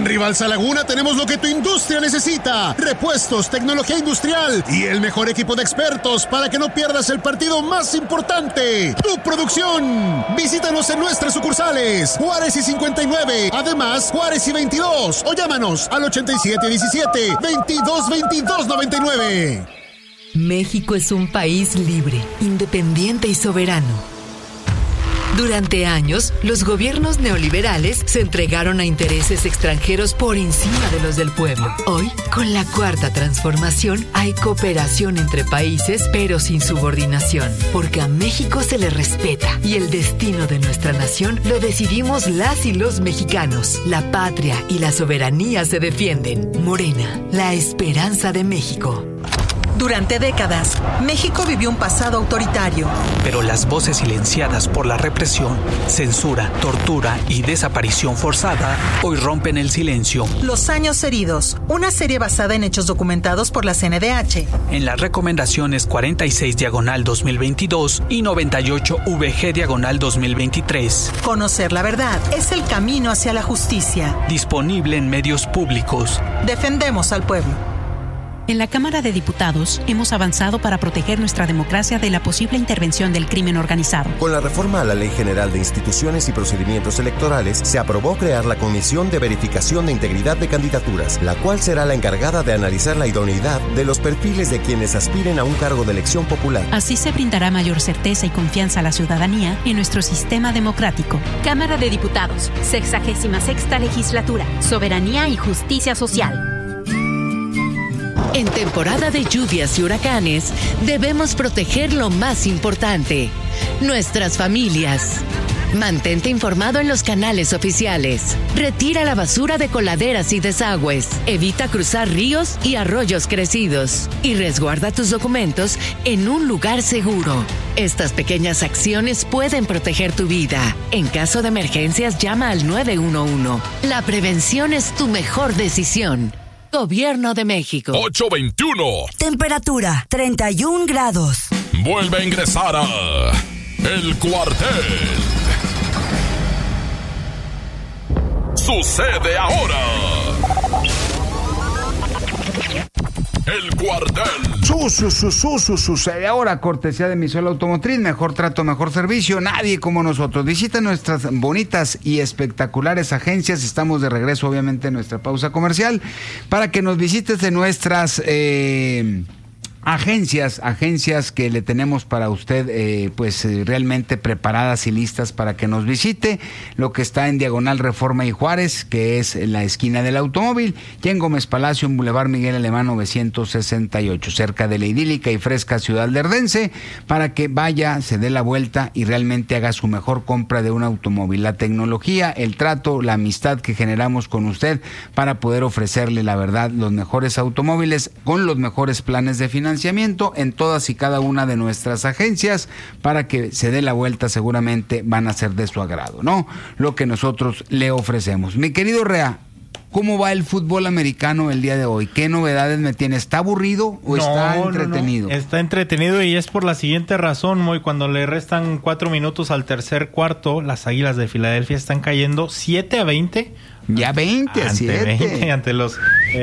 En Rivalsa Laguna tenemos lo que tu industria necesita: repuestos, tecnología industrial y el mejor equipo de expertos para que no pierdas el partido más importante, tu producción. Visítanos en nuestras sucursales Juárez y 59, además Juárez y 22, o llámanos al 8717-222299. México es un país libre, independiente y soberano. Durante años, los gobiernos neoliberales se entregaron a intereses extranjeros por encima de los del pueblo. Hoy, con la Cuarta Transformación, hay cooperación entre países, pero sin subordinación, porque a México se le respeta y el destino de nuestra nación lo decidimos las y los mexicanos. La patria y la soberanía se defienden. Morena, la esperanza de México. Durante décadas, México vivió un pasado autoritario. Pero las voces silenciadas por la represión, censura, tortura y desaparición forzada hoy rompen el silencio. Los años heridos, una serie basada en hechos documentados por la CNDH. En las recomendaciones 46/2022 y 98/VG/2023. Conocer la verdad es el camino hacia la justicia. Disponible en medios públicos. Defendemos al pueblo. En la Cámara de Diputados hemos avanzado para proteger nuestra democracia de la posible intervención del crimen organizado. Con la reforma a la Ley General de Instituciones y Procedimientos Electorales, se aprobó crear la Comisión de Verificación de Integridad de Candidaturas, la cual será la encargada de analizar la idoneidad de los perfiles de quienes aspiren a un cargo de elección popular. Así se brindará mayor certeza y confianza a la ciudadanía en nuestro sistema democrático. Cámara de Diputados, 66ª Legislatura, Soberanía y Justicia Social. En temporada de lluvias y huracanes, debemos proteger lo más importante: nuestras familias. Mantente informado en los canales oficiales. Retira la basura de coladeras y desagües. Evita cruzar ríos y arroyos crecidos. Y resguarda tus documentos en un lugar seguro. Estas pequeñas acciones pueden proteger tu vida. En caso de emergencias, llama al 911. La prevención es tu mejor decisión. Gobierno de México. 821. Temperatura 31 grados. Vuelve a ingresar a El Cuartel. Sucede ahora. El Cuartel. Sucede ahora, cortesía de Misol Automotriz. Mejor trato, mejor servicio. Nadie como nosotros. Visita nuestras bonitas y espectaculares agencias. Estamos de regreso, obviamente, en nuestra pausa comercial, para que nos visites de nuestras agencias que le tenemos para usted, realmente preparadas y listas para que nos visite. Lo que está en Diagonal Reforma y Juárez, que es en la esquina del automóvil, y en Gómez Palacio, en Boulevard Miguel Alemán 968, cerca de la idílica y fresca ciudad lerdense, para que vaya, se dé la vuelta y realmente haga su mejor compra de un automóvil. La tecnología, el trato, la amistad que generamos con usted para poder ofrecerle, la verdad, los mejores automóviles con los mejores planes de financiamiento en todas y cada una de nuestras agencias, para que se dé la vuelta. Seguramente van a ser de su agrado, ¿no? Lo que nosotros le ofrecemos. Mi querido Rea, ¿cómo va el fútbol americano el día de hoy? ¿Qué novedades me tiene? ¿Está aburrido o está entretenido? No. Está entretenido, y es por la siguiente razón, Moy. Cuando le restan 4 minutos al tercer cuarto, las Águilas de Filadelfia están cayendo 7-20. Ya 20-7. Ante los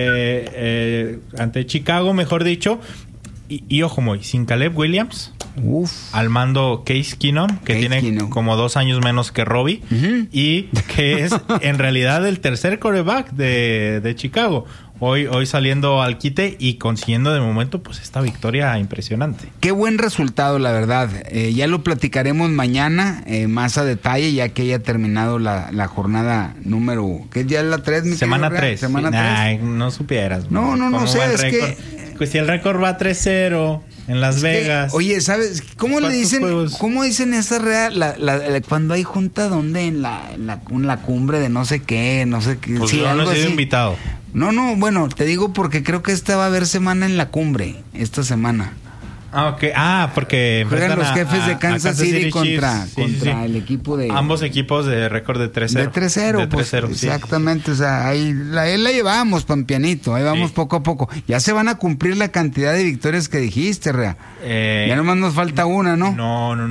ante Chicago, mejor dicho. Y ojo, Moy, sin Caleb Williams, al mando Case Keenum, que tiene como 2 años menos que Robbie, y que es en realidad el tercer quarterback de Chicago. Hoy saliendo al quite y consiguiendo de momento pues esta victoria impresionante. Qué buen resultado, la verdad. Ya lo platicaremos mañana más a detalle, ya que haya terminado la jornada número... ¿Qué es ya la 3? Semana 3. Semana 3. Ay, no supieras. No sé, es que... Pues si el récord va 3-0 en Las Vegas. Oye, ¿sabes cómo le dicen? Juegos? ¿Cómo dicen esa cuando hay junta donde en la cumbre de no sé qué? Pues sí, yo no he sido invitado. No, bueno, te digo porque creo que esta va a haber semana en la cumbre, esta semana. Ah, ok. Porque juegan los jefes de Kansas City contra el equipo de... Ambos equipos de récord de 3-0. De 3-0, pues, exactamente. O sea, ahí la llevamos, Pampianito. Ahí vamos poco a poco. Ya se van a cumplir la cantidad de victorias que dijiste, Rea. Ya nomás nos falta una, ¿no? No.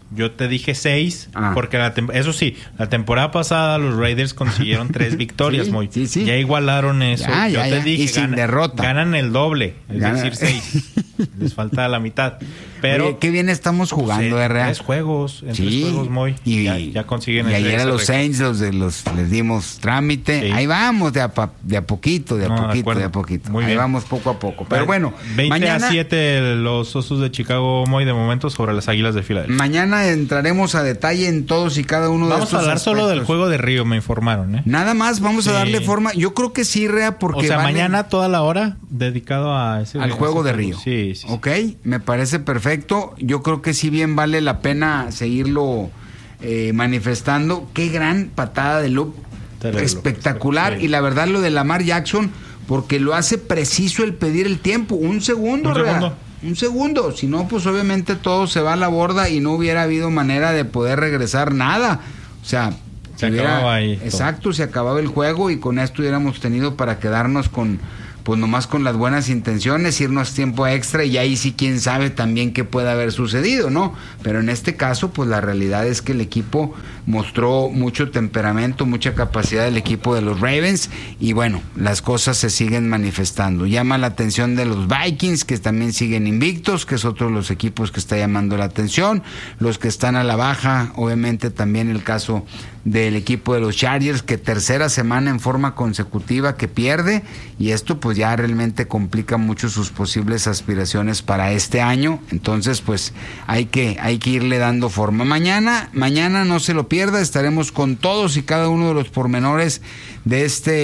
Yo te dije 6, porque eso sí, la temporada pasada los Raiders consiguieron 3 victorias, Moy. Sí. Ya igualaron eso. Yo te dije, y sin derrota. Ganan el doble, es decir, 6. Les falta la mitad. Pero oye, qué bien estamos jugando, en 3 juegos, Moy. Y ya consiguen y ayer a los Saints les dimos trámite. Sí. Ahí vamos de a poquito. Ahí vamos poco a poco. Pero bueno, 20-7 los Osos de Chicago, Moy, de momento sobre las Águilas de Filadelfia. Mañana entraremos a detalle en todos y cada uno de estos aspectos. Vamos a hablar solo del juego de Río, me informaron, Nada más, vamos a darle forma. Yo creo que sí, Rea, porque mañana toda la hora dedicado a al juego de Río. Sí. Ok, me parece perfecto. Yo creo que sí bien vale la pena seguirlo manifestando. Qué gran patada de loop. Espectacular. Y la verdad lo de Lamar Jackson, porque lo hace preciso el pedir el tiempo. Un segundo. Si no, pues obviamente todo se va a la borda y no hubiera habido manera de poder regresar nada. O sea, se acababa ahí. Exacto, se acababa el juego y con esto hubiéramos tenido para quedarnos pues nomás con las buenas intenciones, irnos tiempo extra y ahí sí quién sabe también qué puede haber sucedido, ¿no? Pero en este caso, pues la realidad es que el equipo mostró mucho temperamento, mucha capacidad del equipo de los Ravens y bueno, las cosas se siguen manifestando. Llama la atención de los Vikings, que también siguen invictos, que es otro de los equipos que está llamando la atención. Los que están a la baja, obviamente también el caso del equipo de los Chargers, que tercera semana en forma consecutiva que pierde, y esto pues ya realmente complica mucho sus posibles aspiraciones para este año. Entonces pues hay que irle dando forma. Mañana no se lo pierda, estaremos con todos y cada uno de los pormenores de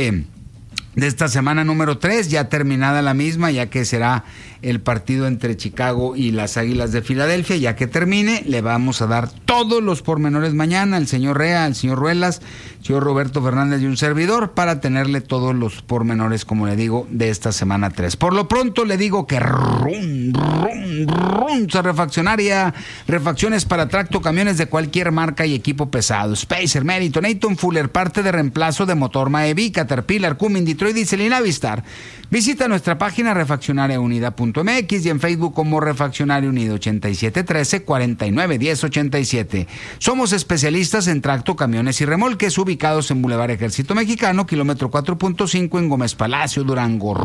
esta semana número 3, ya terminada la misma, ya que será el partido entre Chicago y las Águilas de Filadelfia. Ya que termine, le vamos a dar todos los pormenores mañana al señor Rea, al señor Ruelas, señor Roberto Fernández y un servidor, para tenerle todos los pormenores, como le digo, de esta semana 3. Por lo pronto le digo que Refaccionaria, refacciones para tracto, camiones de cualquier marca y equipo pesado. Spacer, Meriton, Eaton, Fuller, parte de reemplazo de motor Maevi, Caterpillar, Cummins, Detroit Diesel y Navistar. Visita nuestra página refaccionariaunida.mx y en Facebook como Refaccionaria Unido 8713-491087. Somos especialistas en tracto, camiones y remolques, ubicados en Boulevard Ejército Mexicano, kilómetro 4.5 en Gómez Palacio, Durango.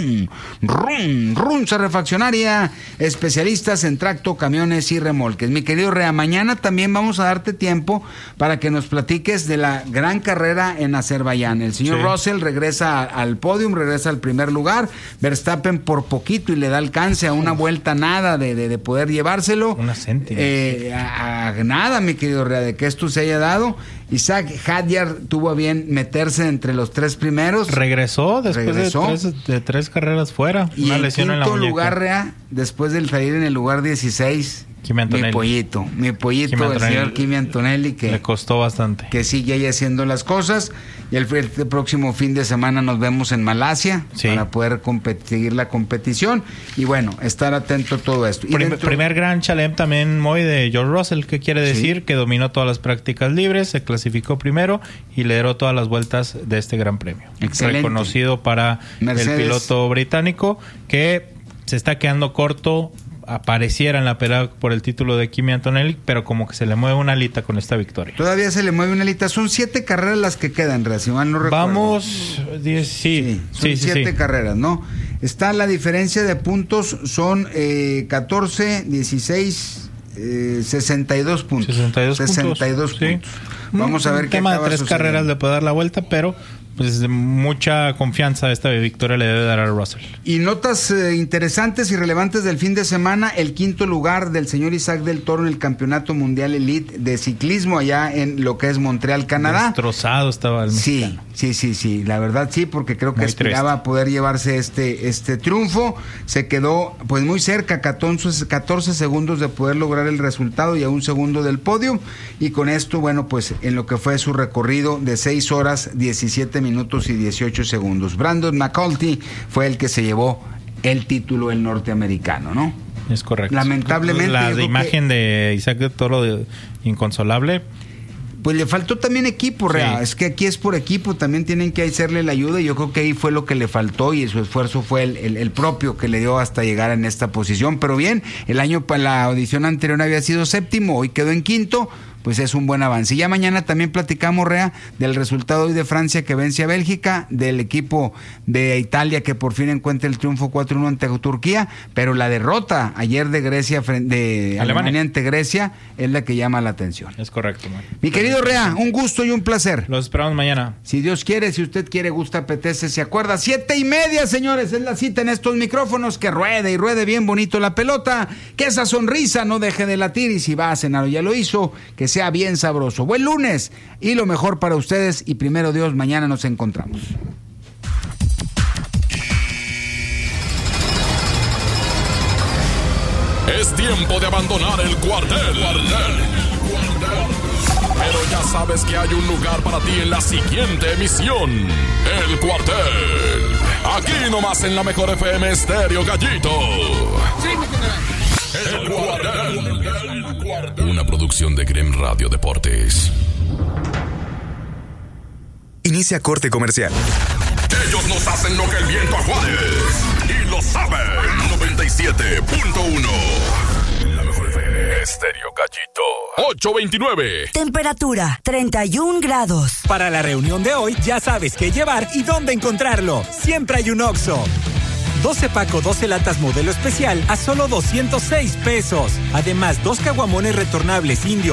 Refaccionaria, especialistas en tracto, camiones y remolques. Mi querido Rea, mañana también vamos a darte tiempo para que nos platiques de la gran carrera en Azerbaiyán. El señor Russell regresa al podium, regresa al primer lugar. Verstappen por poquito y le da alcance a una vuelta nada de poder llevárselo. Una céntima. A nada, mi querido Rea, de que esto se haya dado. Isaac Hadjar tuvo a bien meterse entre los 3 primeros. Regresó después de 3 carreras fuera. Y una lesión en la muñeca. Lugar, Rea, después de salir en el lugar 16... Mi pollito, el señor Kimi Antonelli, que le costó bastante, que sigue ahí haciendo las cosas. Y el próximo fin de semana nos vemos en Malasia para poder seguir la competición y bueno, estar atento a todo esto. Primer gran chalem también muy de George Russell, que quiere decir que dominó todas las prácticas libres, se clasificó primero y lideró todas las vueltas de este gran premio. Excelente. Reconocido para Mercedes. El piloto británico, que se está quedando corto. Apareciera en la pelea por el título de Kimi Antonelli, pero como que se le mueve una alita con esta victoria. Todavía se le mueve una alita. Son 7 carreras las que quedan, si mal no recuerdo. Vamos, 7 carreras, ¿no? Está la diferencia de puntos, son 14, 16, 62 puntos. 62 puntos. Vamos a ver qué tema de 3 carreras le puede dar la vuelta, pero pues mucha confianza esta victoria le debe dar a Russell. Y notas interesantes y relevantes del fin de semana: el 5º lugar del señor Isaac del Toro en el Campeonato Mundial Elite de Ciclismo allá en lo que es Montreal, Canadá. Destrozado estaba el mexicano. Sí, la verdad sí, porque creo que aspiraba a poder llevarse este triunfo. Se quedó pues muy cerca, 14 segundos de poder lograr el resultado y a 1 segundo del podio, y con esto, bueno, pues en lo que fue su recorrido de 6 horas, 17 minutos y 18 segundos. Brandon McCulty fue el que se llevó el título, el norteamericano, ¿no? Es correcto. Lamentablemente. La imagen de Isaac del Toro inconsolable. pues le faltó también equipo, Rea. Sí. Es que aquí es por equipo, también tienen que hacerle la ayuda y yo creo que ahí fue lo que le faltó y su esfuerzo fue el propio que le dio hasta llegar en esta posición. Pero bien, el año para la audición anterior había sido séptimo, hoy quedó en quinto. Pues es un buen avance. Y ya mañana también platicamos, Rea, del resultado hoy de Francia que vence a Bélgica, del equipo de Italia que por fin encuentra el triunfo 4-1 ante Turquía, pero la derrota ayer de Grecia, de Alemania ante Grecia, es la que llama la atención. Es correcto, man. Mi querido Rea, un gusto y un placer. Los esperamos mañana. Si Dios quiere, si usted quiere, gusta, apetece, se acuerda. 7:30, señores, es la cita en estos micrófonos. Que ruede y ruede bien bonito la pelota, que esa sonrisa no deje de latir y si va a cenar o ya lo hizo, que sea bien sabroso. Buen lunes y lo mejor para ustedes y primero Dios, mañana nos encontramos. Es tiempo de abandonar el cuartel. Pero ya sabes que hay un lugar para ti en la siguiente emisión. El cuartel. Aquí nomás en la mejor FM Estéreo Gallito. El cuartel. Una producción de Grem Radio Deportes. Inicia corte comercial. Ellos nos hacen lo que el viento a Juárez. Y lo saben. 97.1. La mejor FM Estéreo Gallito. 8:29. Temperatura 31 grados. Para la reunión de hoy ya sabes qué llevar y dónde encontrarlo. Siempre hay un Oxxo. 12 Paco, 12 latas modelo especial a solo 206 pesos. Además, 2 caguamones retornables Indio